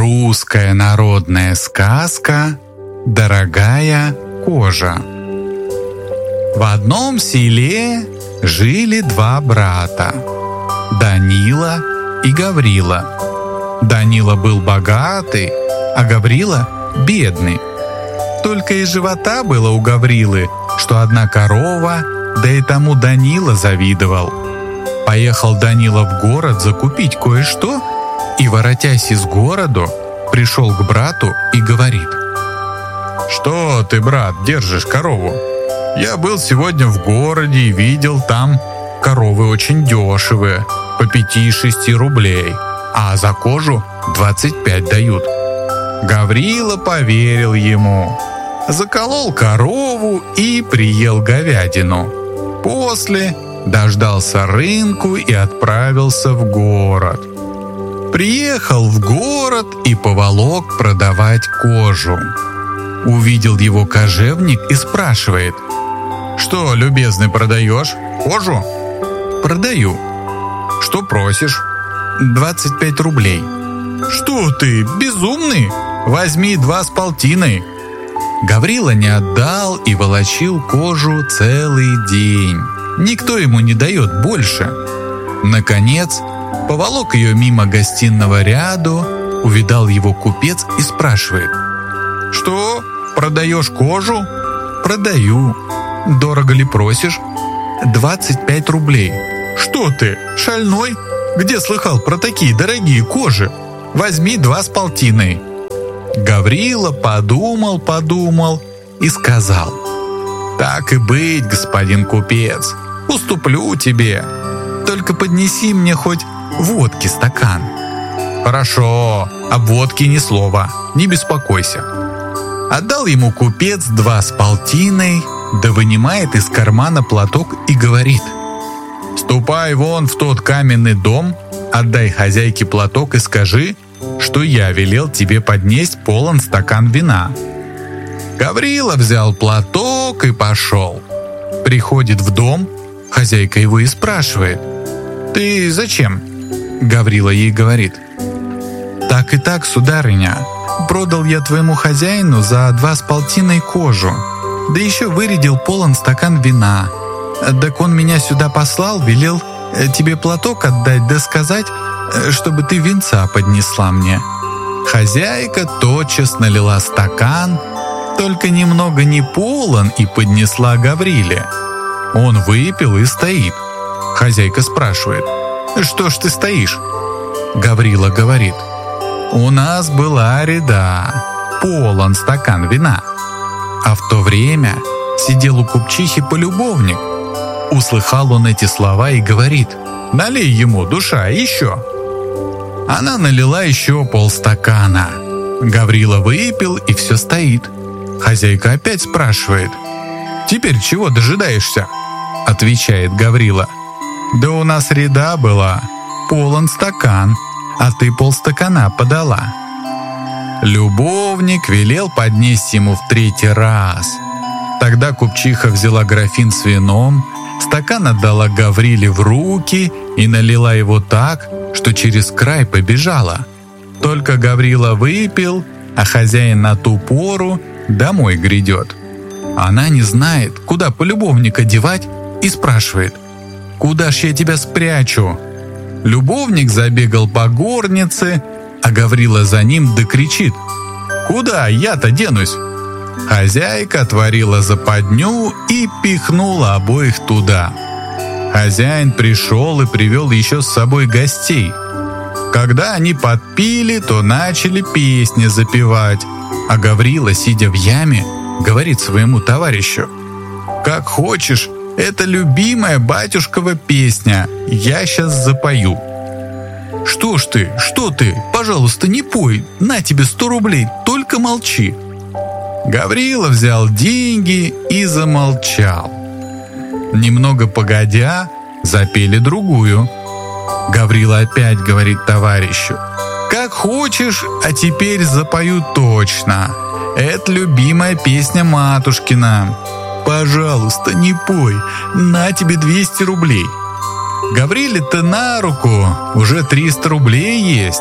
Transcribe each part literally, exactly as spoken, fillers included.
Русская народная сказка «Дорогая кожа». В одном селе жили два брата – Данила и Гаврила. Данила был богатый, а Гаврила – бедный. Только из живота было у Гаврилы, что одна корова, да и тому Данила завидовал. Поехал Данила в город закупить кое-что и, воротясь из города, пришел к брату и говорит: «Что ты, брат, держишь корову? Я был сегодня в городе и видел, там коровы очень дешевые, по пяти-шести рублей, а за кожу двадцать пять дают». Гаврила поверил ему, заколол корову и приел говядину. После дождался рынку и отправился в город. Приехал в город и поволок продавать кожу. Увидел его кожевник и спрашивает: «Что, любезный, продаешь кожу?» «Продаю». «Что просишь?» «Двадцать пять рублей». «Что ты, безумный? Возьми два с полтиной». Гаврила не отдал и волочил кожу целый день. Никто ему не дает больше. Наконец, поволок ее мимо гостиного ряду, увидал его купец и спрашивает: «Что, продаешь кожу?» «Продаю». «Дорого ли просишь?» «Двадцать пять рублей». «Что ты, шальной? Где слыхал про такие дорогие кожи? Возьми два с полтиной». Гаврила подумал, подумал и сказал: «Так и быть, господин купец, уступлю тебе. Только поднеси мне хоть водки стакан». «Хорошо, об водке ни слова, не беспокойся». Отдал ему купец два с полтиной, да вынимает из кармана платок и говорит: «Ступай вон в тот каменный дом, отдай хозяйке платок и скажи, что я велел тебе поднесть полон стакан вина». Гаврила взял платок и пошел. Приходит в дом, хозяйка его и спрашивает: «Ты зачем?» Гаврила ей говорит: «Так и так, сударыня, продал я твоему хозяину за два с полтиной кожу, да еще вырядил полон стакан вина. Так он меня сюда послал, велел тебе платок отдать, да сказать, чтобы ты винца поднесла мне». Хозяйка тотчас налила стакан, только немного не полон, и поднесла Гавриле. Он выпил и стоит. Хозяйка спрашивает: «Что ж ты стоишь?» Гаврила говорит: «У нас была ряда, полон стакан вина». А в то время сидел у купчихи полюбовник. Услыхал он эти слова и говорит: «Налей ему, душа, еще». Она налила еще полстакана. Гаврила выпил и все стоит. Хозяйка опять спрашивает: «Теперь чего дожидаешься?» Отвечает Гаврила: «Да у нас ряда была, полон стакан, а ты полстакана подала». Любовник велел поднести ему в третий раз. Тогда купчиха взяла графин с вином, стакан отдала Гавриле в руки и налила его так, что через край побежала. Только Гаврила выпил, а хозяин на ту пору домой грядет. Она не знает, куда полюбовника девать, и спрашивает: «Куда ж я тебя спрячу?» Любовник забегал по горнице, а Гаврила за ним да кричит: «Куда я-то денусь?» Хозяйка отворила западню и пихнула обоих туда. Хозяин пришел и привел еще с собой гостей. Когда они подпили, то начали песни запевать, а Гаврила, сидя в яме, говорит своему товарищу: «Как хочешь, это любимая батюшкова песня, я сейчас запою». «Что ж ты, что ты, пожалуйста, не пой, на тебе сто рублей, только молчи». Гаврила взял деньги и замолчал. Немного погодя, запели другую. Гаврила опять говорит товарищу: «Как хочешь, а теперь запою точно. Это любимая песня матушкина. Пожалуйста, не пой, на тебе двести рублей». Гавриле-то на руку уже триста рублей есть.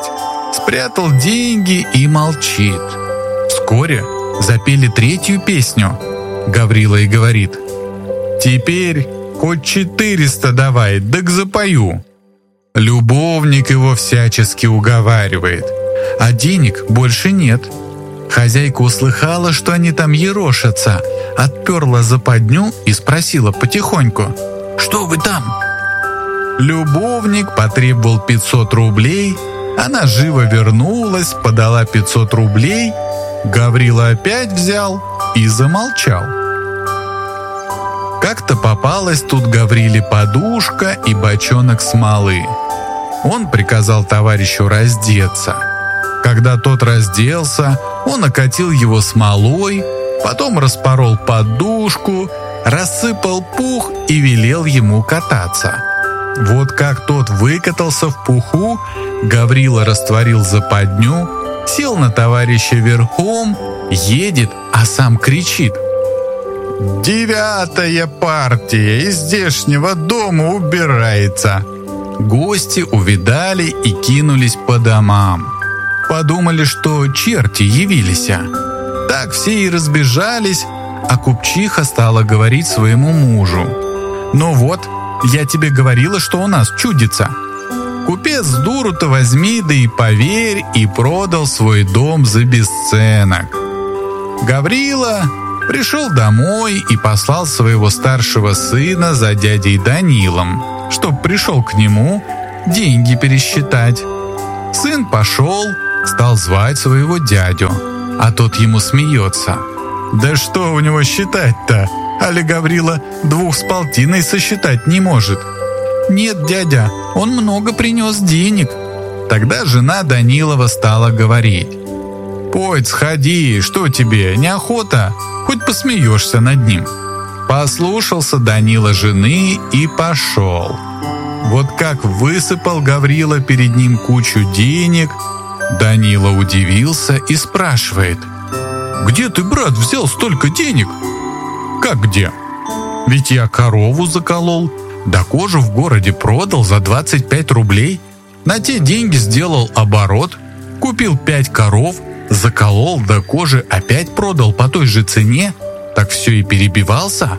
спрятал деньги и молчит. Вскоре запели третью песню. Гаврила и говорит: «Теперь хоть четыреста давай, так запою». Любовник его всячески уговаривает, а денег больше нет. Хозяйка услыхала, что они там ерошатся, отперла западню и спросила потихоньку: «Что вы там?» Любовник потребовал пятьсот рублей, она живо вернулась, подала пятьсот рублей, Гаврила опять взял и замолчал. Как-то попалась тут Гавриле подушка и бочонок смолы. Он приказал товарищу раздеться. Когда тот разделся, он окатил его смолой, потом распорол подушку, рассыпал пух и велел ему кататься. Вот как тот выкатался в пуху, Гаврила растворил западню, сел на товарища верхом, едет, а сам кричит: «Девятая партия из здешнего дома убирается!» Гости увидали и кинулись по домам. Подумали, что черти явились. Так все и разбежались, а купчиха стала говорить своему мужу: «Ну вот, я тебе говорила, что у нас чудится. Купец дуру-то возьми, да и поверь», и продал свой дом за бесценок. Гаврила пришел домой и послал своего старшего сына за дядей Данилом, чтоб пришел к нему деньги пересчитать. Сын пошел, стал звать своего дядю, а тот ему смеется: «Да что у него считать-то? Али Гаврила двух с полтиной сосчитать не может». «Нет, дядя, он много принес денег». Тогда жена Данилова стала говорить: «Пойдь, сходи, что тебе, неохота? Хоть посмеешься над ним». Послушался Данила жены и пошел. Вот как высыпал Гаврила перед ним кучу денег, Данила удивился и спрашивает: «Где ты, брат, взял столько денег?» «Как где? Ведь я корову заколол, да кожу в городе продал за двадцать пять рублей. На те деньги сделал оборот, купил пять коров, заколол, да кожи опять продал по той же цене, так все и перебивался».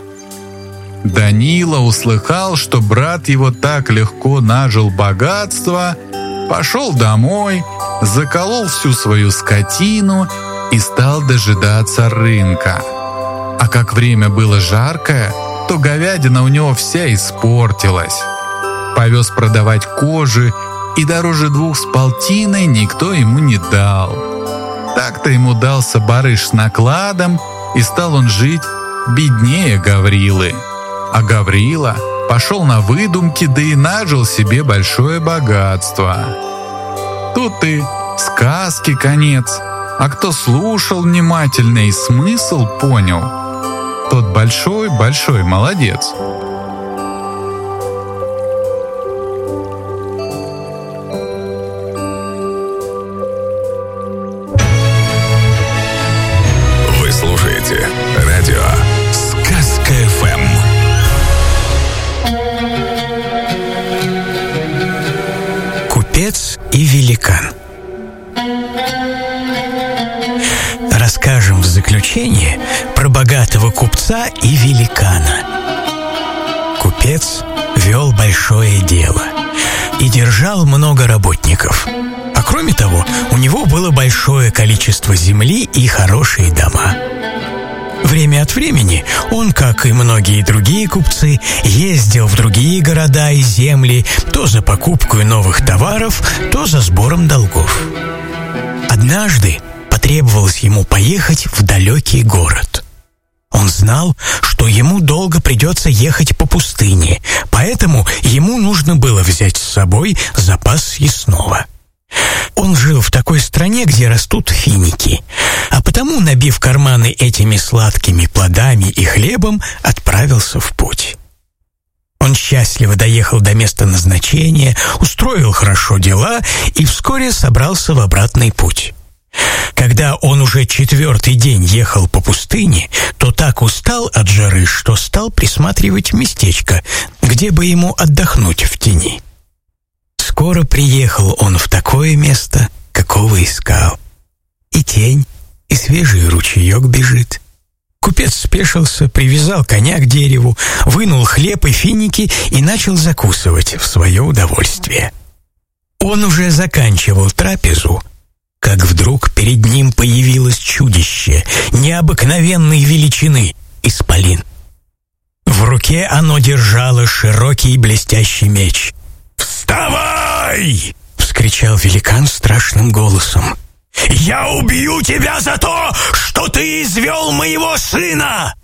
Данила услыхал, что брат его так легко нажил богатство, пошел домой, заколол всю свою скотину и стал дожидаться рынка. А как время было жаркое, то говядина у него вся испортилась. Повез продавать кожи, и дороже двух с полтиной никто ему не дал. Так-то ему дался барыш с накладом, и стал он жить беднее Гаврилы. А Гаврила пошел на выдумки, да и нажил себе большое богатство. Тут и сказки конец, а кто слушал внимательно и смысл понял, тот большой-большой молодец. Вы слушаете радио «Сказка эф эм». Купец и великан. Расскажем в заключение про богатого купца и великана. Купец вел большое дело и держал много работников. А кроме того, у него было большое количество земли и хорошие дома. Время от времени он, как и многие другие купцы, ездил в другие города и земли то за покупкой новых товаров, то за сбором долгов. Однажды потребовалось ему поехать в далекий город. Он знал, что ему долго придется ехать по пустыне, поэтому ему нужно было взять с собой запас съестного. Он жил в такой стране, где растут финики, а потому, набив карманы этими сладкими плодами и хлебом, отправился в путь. Он счастливо доехал до места назначения, устроил хорошо дела и вскоре собрался в обратный путь. Когда он уже четвертый день ехал по пустыне, то так устал от жары, что стал присматривать местечко, где бы ему отдохнуть в тени. Скоро приехал он в такое место, васильковый скал. И тень, и свежий ручеек бежит. Купец спешился, привязал коня к дереву, вынул хлеб и финики и начал закусывать в свое удовольствие. Он уже заканчивал трапезу, как вдруг перед ним появилось чудище необыкновенной величины — исполин. В руке оно держало широкий блестящий меч. «Вставай!» — вскричал великан страшным голосом. «Я убью тебя за то, что ты извел моего сына!»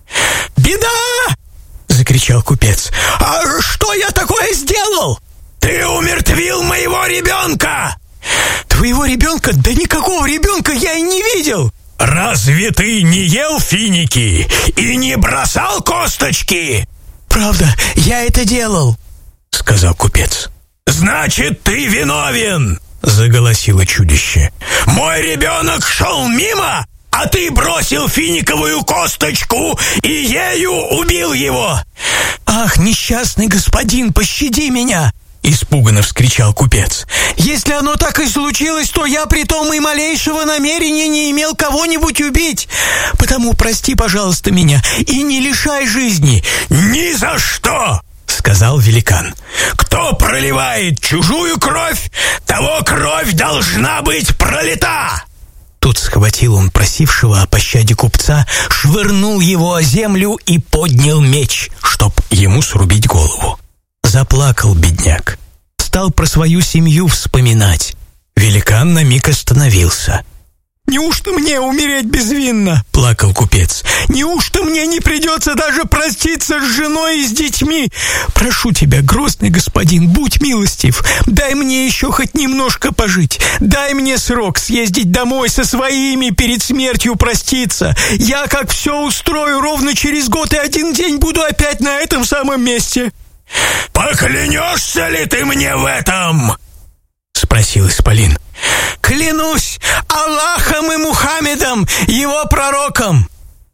«Беда!» — закричал купец. «А что я такое сделал?» «Ты умертвил моего ребенка!» «Твоего ребенка? Да никакого ребенка я и не видел!» «Разве ты не ел финики и не бросал косточки?» «Правда, я это делал», — сказал купец. «Значит, ты виновен!» — заголосило чудище. «Мой ребенок шел мимо, а ты бросил финиковую косточку и ею убил его!» «Ах, несчастный господин, пощади меня!» — испуганно вскричал купец. «Если оно так и случилось, то я при том и малейшего намерения не имел кого-нибудь убить. Потому прости, пожалуйста, меня и не лишай жизни». «Ни за что!» — сказал великан. «Кто проливает чужую кровь, того кровь должна быть пролита!» Тут схватил он просившего о пощаде купца, швырнул его о землю и поднял меч, чтоб ему срубить голову. Заплакал бедняк, стал про свою семью вспоминать. Великан на миг остановился. «Неужто мне умереть безвинно?» — плакал купец. «Неужто мне не придется даже проститься с женой и с детьми? Прошу тебя, грозный господин, будь милостив, дай мне еще хоть немножко пожить, дай мне срок съездить домой со своими перед смертью проститься. Я как все устрою, ровно через год и один день буду опять на этом самом месте». «Поклянешься ли ты мне в этом?» — спросил исполин. «Клянусь Аллахом и Мухаммедом, его пророком!»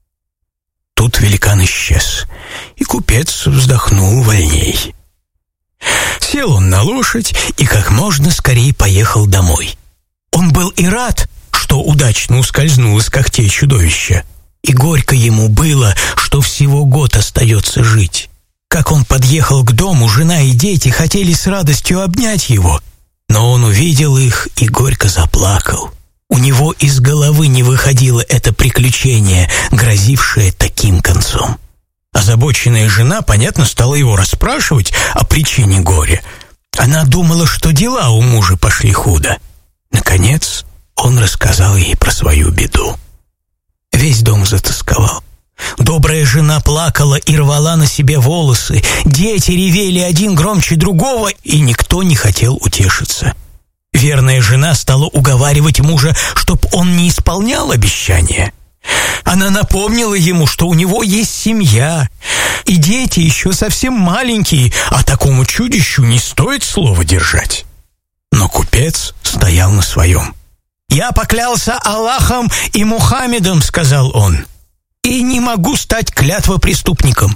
Тут великан исчез, и купец вздохнул вольней. Сел он на лошадь и как можно скорее поехал домой. Он был и рад, что удачно ускользнул из когтей чудовища, и горько ему было, что всего год остается жить. Как он подъехал к дому, жена и дети хотели с радостью обнять его, но он увидел их и горько заплакал. У него из головы не выходило это приключение, грозившее таким концом. Озабоченная жена, понятно, стала его расспрашивать о причине горя. Она думала, что дела у мужа пошли худо. Наконец, он рассказал ей про свою беду. Весь дом затосковал. Добрая жена плакала и рвала на себе волосы, дети ревели один громче другого, и никто не хотел утешиться. Верная жена стала уговаривать мужа, чтоб он не исполнял обещания. Она напомнила ему, что у него есть семья, и дети еще совсем маленькие, а такому чудищу не стоит слова держать. Но купец стоял на своем. «Я поклялся Аллахом и Мухаммедом», — сказал он, «и не могу стать клятвопреступником».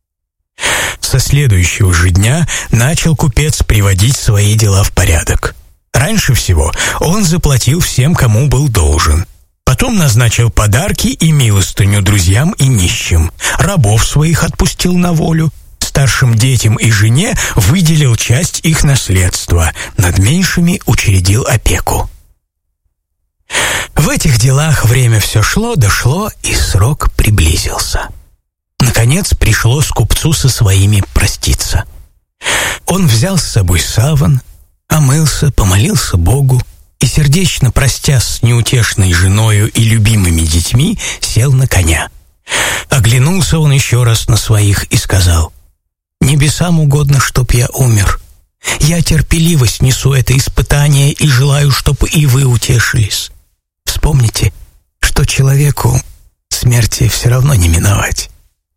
Со следующего же дня начал купец приводить свои дела в порядок. Раньше всего он заплатил всем, кому был должен. Потом назначил подарки и милостыню друзьям и нищим. Рабов своих отпустил на волю. Старшим детям и жене выделил часть их наследства. Над меньшими учредил опеку. В этих делах время все шло, дошло, и срок приблизился. Наконец пришлось купцу со своими проститься. Он взял с собой саван, омылся, помолился Богу и, сердечно простясь с неутешной женою и любимыми детьми, сел на коня. Оглянулся он еще раз на своих и сказал: «Небесам угодно, чтоб я умер. Я терпеливо снесу это испытание и желаю, чтоб и вы утешились. Вспомните, что человеку смерти все равно не миновать».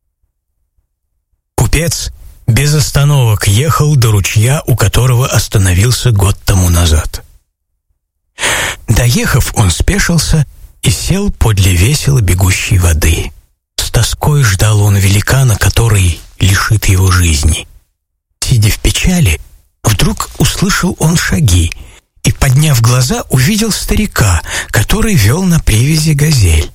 Купец без остановок ехал до ручья, у которого остановился год тому назад. Доехав, он спешился и сел подле весело бегущей воды. С тоской ждал он великана, который лишит его жизни. Сидя в печали, вдруг услышал он шаги и подняв глаза, увидел старика, который вел на привязи газель.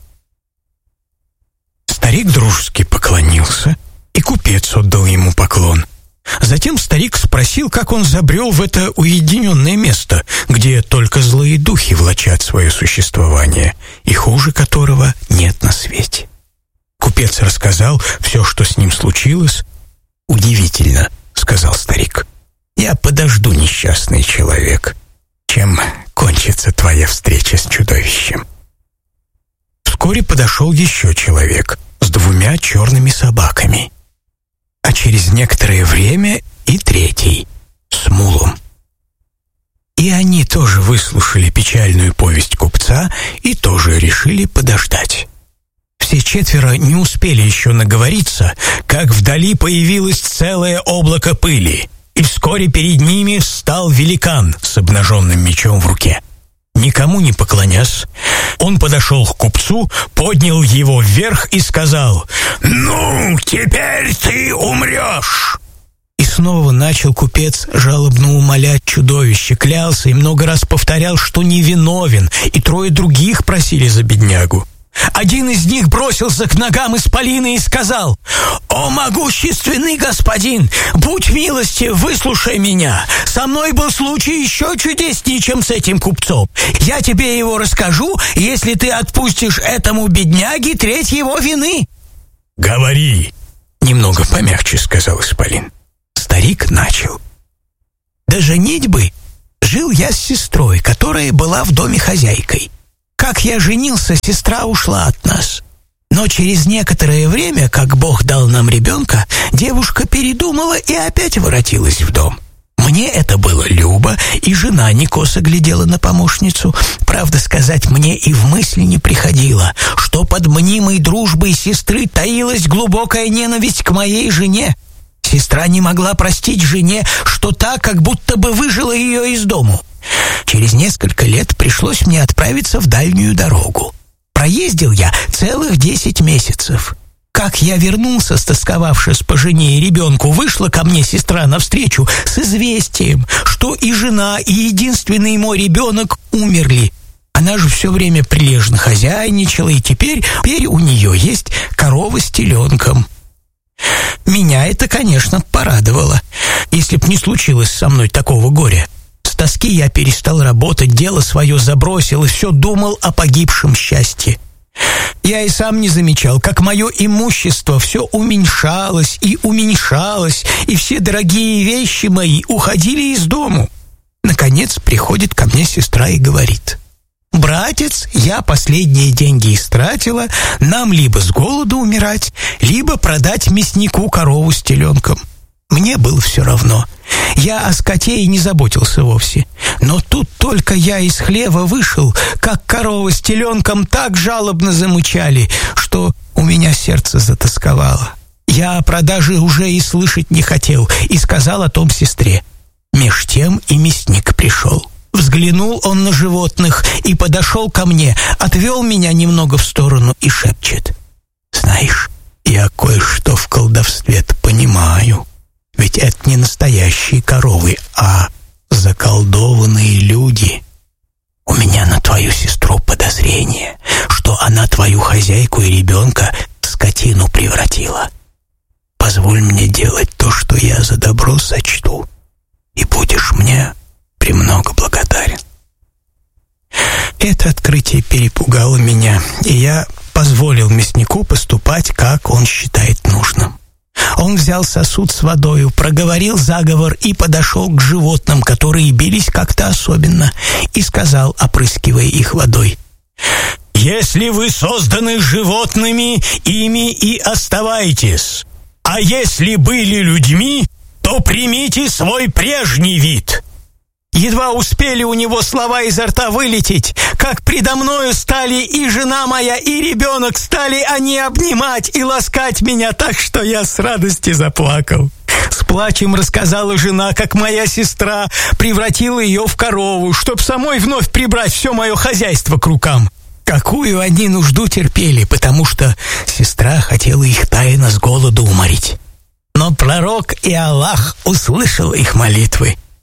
Старик дружески поклонился, и купец отдал ему поклон. Затем старик спросил, как он забрел в это уединенное место, где только злые духи влачат свое существование, и хуже которого нет на свете. Купец рассказал все, что с ним случилось. «Удивительно», — сказал старик. «Я подожду, несчастный человек, чем кончится твоя встреча с чудовищем». Вскоре подошел еще человек с двумя черными собаками, а через некоторое время и третий с мулом. И они тоже выслушали печальную повесть купца и тоже решили подождать. Все четверо не успели еще наговориться, как вдали появилось целое облако пыли, и вскоре перед ними встал великан с обнаженным мечом в руке. Никому не поклонясь, он подошел к купцу, поднял его вверх и сказал: «Ну, теперь ты умрешь!» И снова начал купец жалобно умолять чудовище, клялся и много раз повторял, что невиновен, и трое других просили за беднягу. Один из них бросился к ногам исполина и сказал: «О, могущественный господин, будь милостив, выслушай меня. Со мной был случай еще чудеснее, чем с этим купцом. Я тебе его расскажу, если ты отпустишь этому бедняге треть его вины». «Говори», — немного помягче сказал исполин. Старик начал: «До женитьбы жил я с сестрой, которая была в доме хозяйкой. Как я женился, сестра ушла от нас. Но через некоторое время, как Бог дал нам ребенка, девушка передумала и опять воротилась в дом. Мне это было любо, и жена не косо глядела на помощницу. Правда сказать, мне и в мысли не приходило, что под мнимой дружбой сестры таилась глубокая ненависть к моей жене. Сестра не могла простить жене, что та как будто бы выжила ее из дому. Через несколько лет пришлось мне отправиться в дальнюю дорогу. Проездил я целых десять месяцев. Как я вернулся, стосковавшись по жене и ребенку, вышла ко мне сестра навстречу с известием, что и жена, и единственный мой ребенок умерли. Она же все время прилежно хозяйничала, и теперь, теперь у нее есть корова с теленком. Меня это, конечно, порадовало, если б не случилось со мной такого горя. С тоски я перестал работать, дело свое забросил и все думал о погибшем счастье. Я и сам не замечал, как мое имущество все уменьшалось и уменьшалось, и все дорогие вещи мои уходили из дому. Наконец приходит ко мне сестра и говорит: «Братец, я последние деньги истратила, нам либо с голоду умирать, либо продать мяснику корову с теленком». Мне было все равно. Я о скоте и не заботился вовсе. Но тут только я из хлева вышел, как корова с теленком так жалобно замычали, что у меня сердце затосковало. Я о продаже уже и слышать не хотел, и сказал о том сестре. Меж тем и мясник пришел. Взглянул он на животных и подошел ко мне, отвел меня немного в сторону и шепчет: «Знаешь, я кое-что в колдовстве-то понимаю. Ведь это не настоящие коровы, а заколдованные люди. У меня на твою сестру подозрение, что она твою хозяйку и ребенка в скотину превратила. Позволь мне делать то, что я за добро сочту, и будешь мне премного благодарен». Это открытие перепугало меня, и я позволил мяснику поступать, как он считает нужным. Он взял сосуд с водою, проговорил заговор и подошел к животным, которые бились как-то особенно, и сказал, опрыскивая их водой: «Если вы созданы животными, ими и оставайтесь. А если были людьми, то примите свой прежний вид». Едва успели у него слова изо рта вылететь, как предо мною стали и жена моя, и ребенок, стали они обнимать и ласкать меня так, что я с радости заплакал. С плачем рассказала жена, как моя сестра превратила ее в корову, чтоб самой вновь прибрать все мое хозяйство к рукам. Какую они нужду терпели, потому что сестра хотела их тайно с голоду уморить. Но пророк и Аллах услышал их молитвы,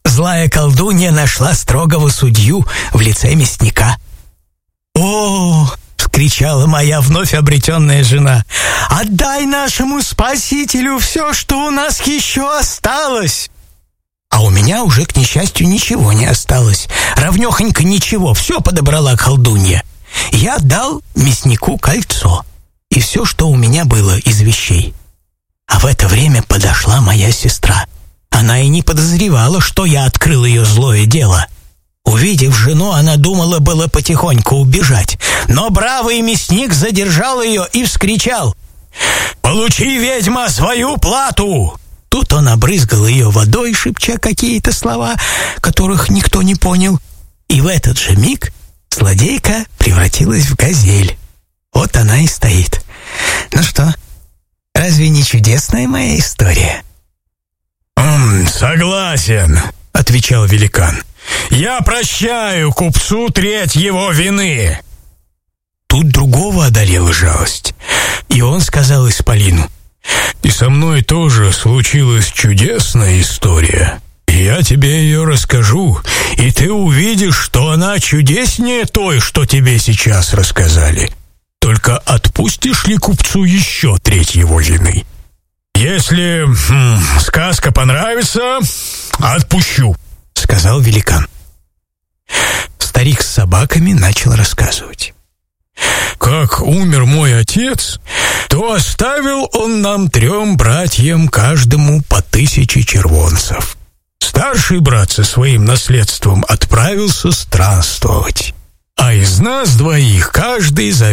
злая колдунья нашла строгого судью в лице мясника. «О!» — вскричала моя вновь обретенная жена. «Отдай нашему спасителю все, что у нас еще осталось!» А у меня уже, к несчастью, ничего не осталось. Равнёхонько ничего, все подобрала колдунья. Я дал мяснику кольцо и все, что у меня было из вещей. А в это время подошла моя сестра. Она и не подозревала, что я открыл ее злое дело. Увидев жену, она думала было потихоньку убежать, но бравый мясник задержал ее и вскричал: «Получи, ведьма, свою плату!» Тут он обрызгал ее водой, шепча какие-то слова, которых никто не понял. И в этот же миг злодейка превратилась в газель. Вот она и стоит. Ну что, разве не чудесная моя история? «М, «Согласен», — отвечал великан. «Я прощаю купцу треть его вины». Тут другого одолела жалость, и он сказал исполину: «И со мной тоже случилась чудесная история. И я тебе ее расскажу, и ты увидишь, что она чудеснее той, что тебе сейчас рассказали. Только отпустишь ли купцу еще треть его вины? Если хм, сказка понравится, отпущу», — сказал великан. Старик с собаками начал рассказывать. «Как умер мой отец, то оставил он нам трем братьям каждому по тысяче червонцев. Старший брат со своим наследством отправился странствовать, а из нас двоих каждый завел